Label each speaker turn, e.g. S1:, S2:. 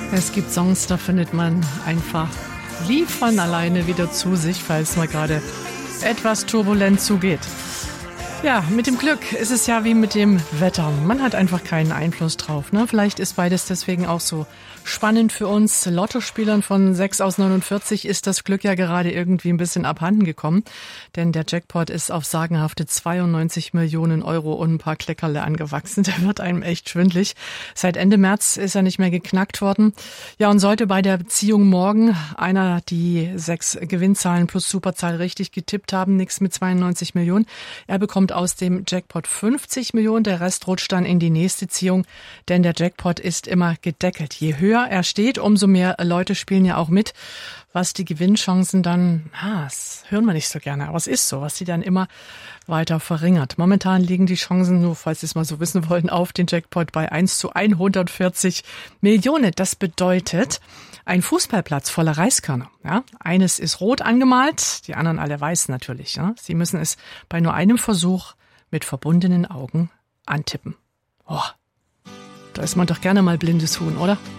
S1: Es gibt Songs, da findet man einfach lieb von alleine wieder zu sich, falls mal gerade etwas turbulent zugeht. Ja, mit dem Glück ist es ja wie mit dem Wetter. Man hat einfach keinen Einfluss drauf, ne? Vielleicht ist beides deswegen auch so spannend für uns Lottospielern. Von 6 aus 49 ist das Glück ja gerade irgendwie ein bisschen abhanden gekommen. Denn der Jackpot ist auf sagenhafte 92 Millionen Euro und ein paar Kleckerle angewachsen. Der wird einem echt schwindlig. Seit Ende März ist er nicht mehr geknackt worden. Ja, und sollte bei der Ziehung morgen einer die 6 Gewinnzahlen plus Superzahl richtig getippt haben, nichts mit 92 Millionen. Er bekommt aus dem Jackpot 50 Millionen, der Rest rutscht dann in die nächste Ziehung, denn der Jackpot ist immer gedeckelt. Je höher er steht, umso mehr Leute spielen ja auch mit, was die Gewinnchancen dann, das hören wir nicht so gerne, aber es ist so, was sie dann immer weiter verringert. Momentan liegen die Chancen, nur falls Sie es mal so wissen wollen, auf den Jackpot bei 1 zu 140 Millionen. Das bedeutet, ein Fußballplatz voller Reiskörner. Ja? Eines ist rot angemalt, die anderen alle weiß natürlich. Ja? Sie müssen es bei nur einem Versuch mit verbundenen Augen antippen. Oh, da ist man doch gerne mal blindes Huhn, oder?